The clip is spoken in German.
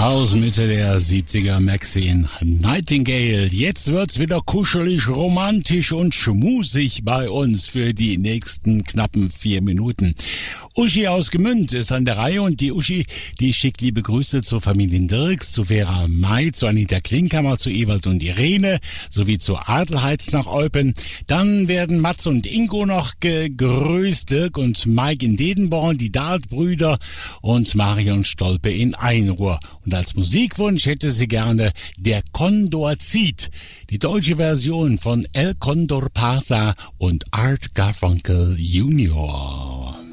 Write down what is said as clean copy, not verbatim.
Aus Mitte der 70er Maxine Nightingale. Jetzt wird's wieder kuschelig, romantisch und schmusig bei uns für die nächsten knappen 4 Minuten. Uschi aus Gmünd ist an der Reihe und die Uschi, die schickt liebe Grüße zur Familie Dirks, zu Vera May, zu Anita Klinkhammer, zu Ewald und Irene, sowie zu Adelheiz nach Eupen. Dann werden Mats und Ingo noch gegrüßt, Dirk und Mike in Dedenborn, die Dahlt-Brüder und Marion Stolpe in Einruhr. Und als Musikwunsch hätte sie gerne Der Kondor zieht, die deutsche Version von El Condor Pasa und Art Garfunkel Jr.